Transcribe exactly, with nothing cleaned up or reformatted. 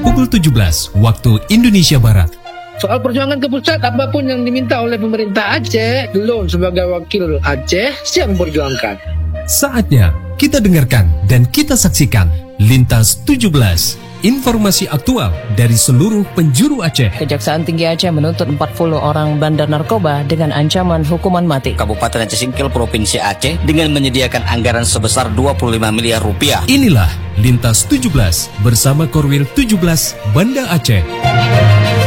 pukul tujuh belas waktu Indonesia Barat. Soal perjuangan ke pusat, apapun yang diminta oleh pemerintah Aceh, Delon sebagai wakil Aceh siap memperjuangkan. Saatnya kita dengarkan dan kita saksikan Lintas tujuh belas. Informasi aktual dari seluruh penjuru Aceh. Kejaksaan Tinggi Aceh menuntut empat puluh orang bandar narkoba dengan ancaman hukuman mati. Kabupaten Aceh Singkil Provinsi Aceh dengan menyediakan anggaran sebesar dua puluh lima miliar rupiah. Inilah Lintas tujuh belas bersama Korwil tujuh belas Banda Aceh.